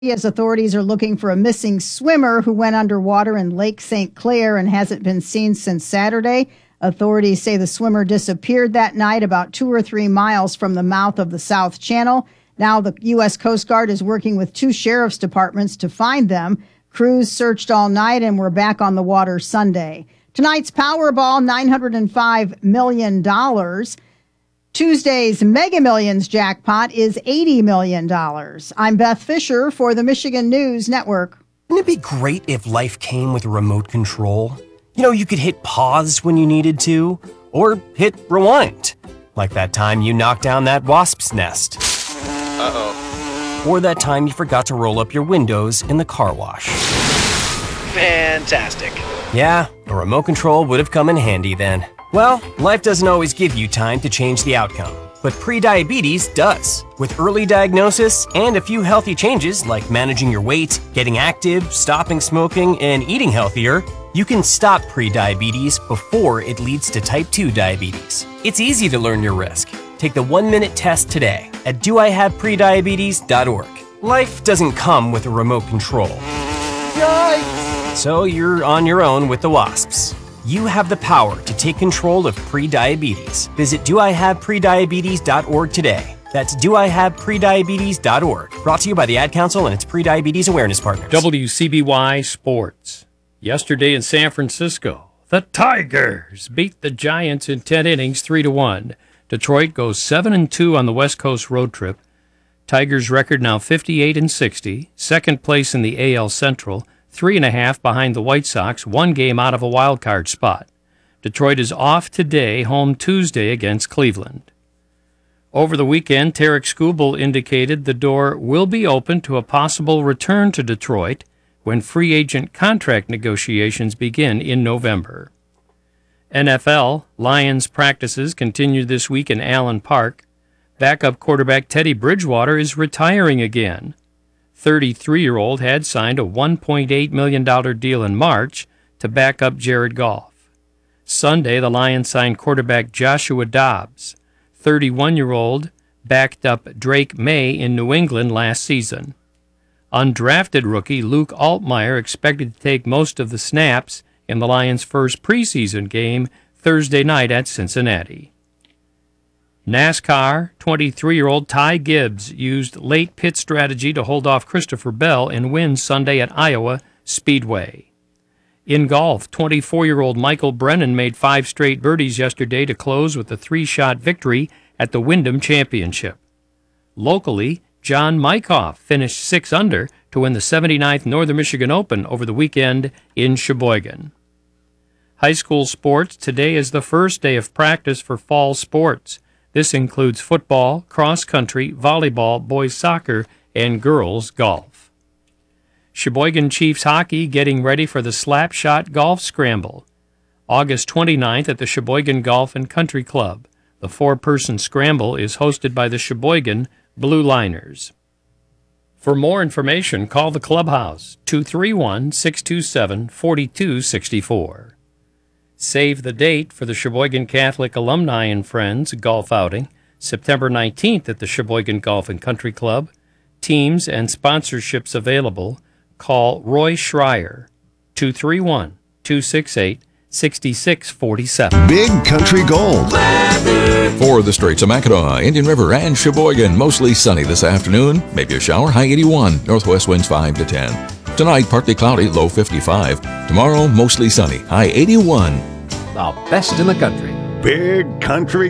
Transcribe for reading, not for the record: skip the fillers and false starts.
As authorities are looking for a missing swimmer who went underwater in Lake St. Clair and hasn't been seen since Saturday. Authorities say the swimmer disappeared that night about 2 or 3 miles from the mouth of the South Channel. Now the U.S. Coast Guard is working with 2 sheriff's departments to find them. Crews searched all night and were back on the water Sunday. Tonight's Powerball, $905 million. Tuesday's Mega Millions jackpot is $80 million. I'm Beth Fisher for the Michigan News Network. Wouldn't it be great if life came with a remote control? You know, you could hit pause when you needed to, or hit rewind. Like that time you knocked down that wasp's nest. Uh-oh. Or that time you forgot to roll up your windows in the car wash. Fantastic. Yeah, a remote control would have come in handy then. Well, life doesn't always give you time to change the outcome, but prediabetes does. With early diagnosis and a few healthy changes like managing your weight, getting active, stopping smoking, and eating healthier, you can stop prediabetes before it leads to type 2 diabetes. It's easy to learn your risk. Take the 1-minute test today at doihaveprediabetes.org. Life doesn't come with a remote control. Yikes! So you're on your own with the wasps. You have the power to take control of prediabetes. Visit doihaveprediabetes.org today. That's doihaveprediabetes.org. Brought to you by the Ad Council and its Prediabetes Awareness Partners. WCBY Sports. Yesterday in San Francisco, the Tigers beat the Giants in 10 innings, 3-1. Detroit goes 7-2 on the West Coast road trip. Tigers record now 58-60, second place in the AL Central, 3.5 behind the White Sox, 1 game out of a wild card spot. Detroit is off today, home Tuesday against Cleveland. Over the weekend, Tarek Skubal indicated the door will be open to a possible return to Detroit when free agent contract negotiations begin in November. NFL, Lions practices continue this week in Allen Park. Backup quarterback Teddy Bridgewater is retiring again. 33-year-old had signed a $1.8 million deal in March to back up Jared Goff. Sunday, the Lions signed quarterback Joshua Dobbs. 31-year-old backed up Drake May in New England last season. Undrafted rookie Luke Altmaier expected to take most of the snaps in the Lions' first preseason game Thursday night at Cincinnati. NASCAR 23-year-old Ty Gibbs used late pit strategy to hold off Christopher Bell and win Sunday at Iowa Speedway. In golf, 24-year-old Michael Brennan made 5 straight birdies yesterday to close with a 3-shot victory at the Wyndham Championship. Locally, John Mykoff finished 6 under to win the 79th Northern Michigan Open over the weekend in Sheboygan. High school sports, today is the first day of practice for fall sports. This includes football, cross-country, volleyball, boys soccer, and girls golf. Sheboygan Chiefs hockey getting ready for the Slapshot Golf Scramble. August 29th at the Sheboygan Golf and Country Club. The 4-person scramble is hosted by the Sheboygan Blue Liners. For more information, call the clubhouse, 231-627-4264. Save the date for the Sheboygan Catholic Alumni and Friends golf outing, September 19th at the Sheboygan Golf and Country Club. Teams and sponsorships available. Call Roy Schreier, 231-268-6647. Big Country Gold. For the Straits of Mackinac, Indian River, and Sheboygan, mostly sunny this afternoon. Maybe a shower, high 81. Northwest winds 5 to 10. Tonight, partly cloudy, low 55. Tomorrow, mostly sunny, high 81. The best in the country. Big Country